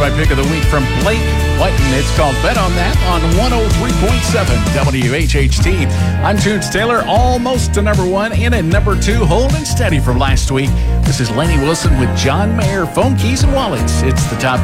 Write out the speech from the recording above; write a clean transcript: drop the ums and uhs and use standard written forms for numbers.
my pick of the week from Blake Whiten. It's called Bet on That on 103.7 WHHT. I'm Toots Taylor, almost to number one, in at number two, holding steady from last week. This is Lenny Wilson with John Mayer, Phone Keys and Wallets. It's the top